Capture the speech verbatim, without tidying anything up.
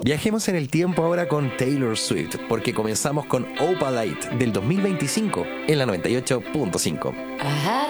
Viajemos en el tiempo ahora con Taylor Swift, porque comenzamos con Opalite del dos mil veinticinco en la noventa y ocho punto cinco.